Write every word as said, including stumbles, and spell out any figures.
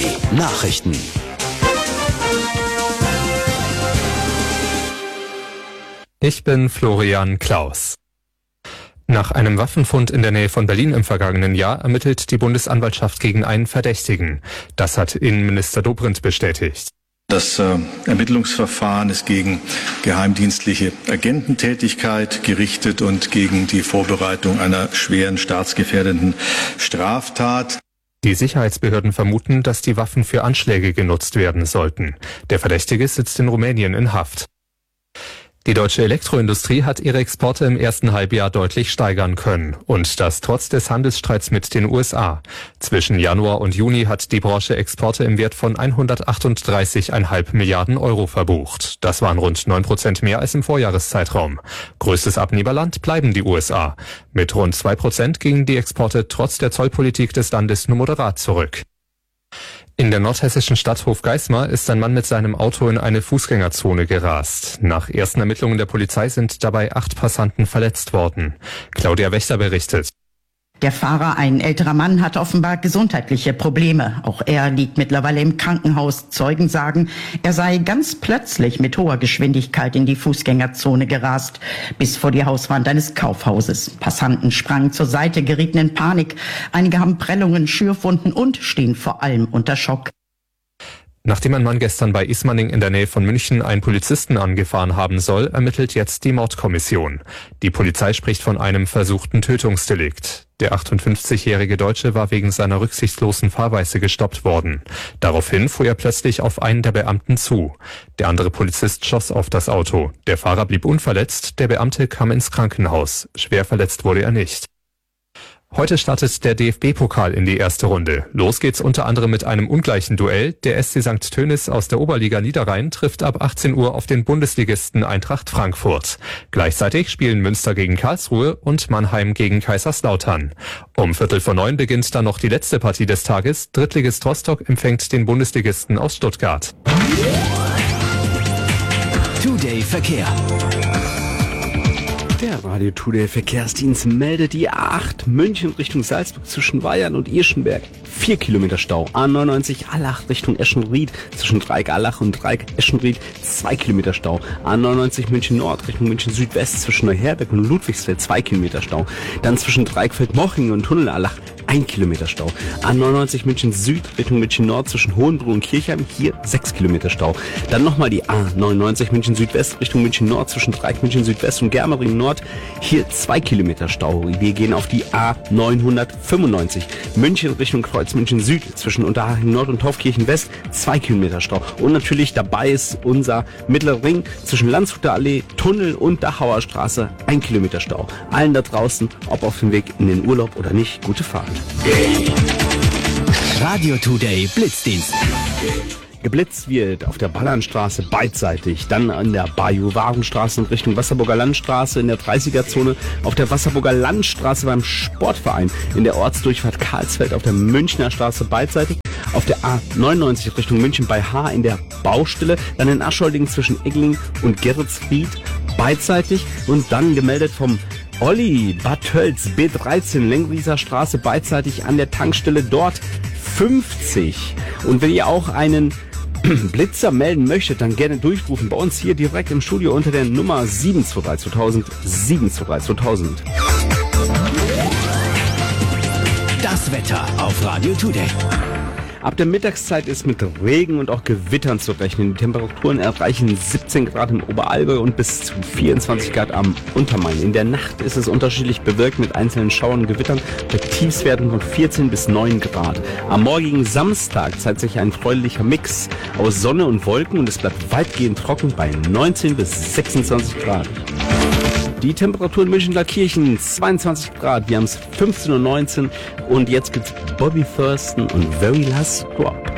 Nachrichten. Ich bin Florian Klaus. Nach einem Waffenfund in der Nähe von Berlin im vergangenen Jahr ermittelt die Bundesanwaltschaft gegen einen Verdächtigen. Das hat Innenminister Dobrindt bestätigt. Das äh, Ermittlungsverfahren ist gegen geheimdienstliche Agententätigkeit gerichtet und gegen die Vorbereitung einer schweren staatsgefährdenden Straftat. Die Sicherheitsbehörden vermuten, dass die Waffen für Anschläge genutzt werden sollten. Der Verdächtige sitzt in Rumänien in Haft. Die deutsche Elektroindustrie hat ihre Exporte im ersten Halbjahr deutlich steigern können. Und das trotz des Handelsstreits mit den U S A. Zwischen Januar und Juni hat die Branche Exporte im Wert von hundertachtunddreißig Komma fünf Milliarden Euro verbucht. Das waren rund neun Prozent mehr als im Vorjahreszeitraum. Größtes Abnehmerland bleiben die U S A. Mit rund zwei Prozent gingen die Exporte trotz der Zollpolitik des Landes nur moderat zurück. In der nordhessischen Stadt Hofgeismar ist ein Mann mit seinem Auto in eine Fußgängerzone gerast. Nach ersten Ermittlungen der Polizei sind dabei acht Passanten verletzt worden. Claudia Wächter berichtet. Der Fahrer, ein älterer Mann, hat offenbar gesundheitliche Probleme. Auch er liegt mittlerweile im Krankenhaus. Zeugen sagen, er sei ganz plötzlich mit hoher Geschwindigkeit in die Fußgängerzone gerast, bis vor die Hauswand eines Kaufhauses. Passanten sprangen zur Seite, gerieten in Panik. Einige haben Prellungen, Schürfwunden und stehen vor allem unter Schock. Nachdem ein Mann gestern bei Ismaning in der Nähe von München einen Polizisten angefahren haben soll, ermittelt jetzt die Mordkommission. Die Polizei spricht von einem versuchten Tötungsdelikt. Der achtundfünfzigjährige Deutsche war wegen seiner rücksichtslosen Fahrweise gestoppt worden. Daraufhin fuhr er plötzlich auf einen der Beamten zu. Der andere Polizist schoss auf das Auto. Der Fahrer blieb unverletzt, der Beamte kam ins Krankenhaus. Schwer verletzt wurde er nicht. Heute startet der D F B-Pokal in die erste Runde. Los geht's unter anderem mit einem ungleichen Duell. Der S C Sankt Tönis aus der Oberliga Niederrhein trifft ab achtzehn Uhr auf den Bundesligisten Eintracht Frankfurt. Gleichzeitig spielen Münster gegen Karlsruhe und Mannheim gegen Kaiserslautern. Um Viertel vor neun beginnt dann noch die letzte Partie des Tages. Drittligist Rostock empfängt den Bundesligisten aus Stuttgart. Today Verkehr. Der Radio Today Verkehrsdienst meldet die A acht München Richtung Salzburg zwischen Weyern und Irschenberg. vier Kilometer Stau. A neunundneunzig Allach Richtung Eschenried zwischen Dreieck-Allach und Dreieck-Eschenried. zwei Kilometer Stau. A neunundneunzig München Nord Richtung München Südwest zwischen Neuherberg und Ludwigsfeld. zwei Kilometer Stau. Dann zwischen Dreieckfeld-Moching und Tunnel-Allach. ein Kilometer Stau. A neunundneunzig München Süd Richtung München Nord zwischen Hohenbrunn und Kirchheim. Hier sechs Kilometer Stau. Dann nochmal die A neunundneunzig München Südwest Richtung München Nord zwischen Dreieck München Südwest und Germering Nord. Hier zwei Kilometer Stau. Wir gehen auf die A neunhundertfünfundneunzig. München Richtung Kreuz München Süd zwischen Unterhaching Nord und Taufkirchen West. zwei Kilometer Stau. Und natürlich dabei ist unser Mittlerer Ring zwischen Landshuter Allee, Tunnel und Dachauer Straße. ein Kilometer Stau. Allen da draußen, ob auf dem Weg in den Urlaub oder nicht, gute Fahrt. Radio Today Blitzdienst. Geblitzt wird auf der Ballernstraße beidseitig, dann an der Bayou-Warenstraße in Richtung Wasserburger Landstraße in der dreißiger-Zone, auf der Wasserburger Landstraße beim Sportverein, in der Ortsdurchfahrt Karlsfeld auf der Münchner Straße beidseitig, auf der A neunundneunzig Richtung München bei Haar in der Baustelle, dann in Aschholding zwischen Eggling und Geretsried beidseitig und dann gemeldet vom Olli Bad Tölz B dreizehn Lengrieser Straße beidseitig an der Tankstelle dort fünfzig. Und wenn ihr auch einen Blitzer melden möchtet, dann gerne durchrufen bei uns hier direkt im Studio unter der Nummer sieben zwei drei zweitausend, sieben zwei drei zweitausend. Das Wetter auf Radio Today. Ab der Mittagszeit ist mit Regen und auch Gewittern zu rechnen. Die Temperaturen erreichen siebzehn Grad im Oberallgäu und bis zu vierundzwanzig Grad am Untermain. In der Nacht ist es unterschiedlich bewölkt mit einzelnen Schauern und Gewittern bei Tiefstwerten von vierzehn bis neun Grad. Am morgigen Samstag zeigt sich ein freundlicher Mix aus Sonne und Wolken und es bleibt weitgehend trocken bei neunzehn bis sechsundzwanzig Grad. Die Temperatur in München-Kirchen zweiundzwanzig Grad. Wir haben es fünfzehn Uhr neunzehn und jetzt gibt's Bobby Thurston und Very Last Drop.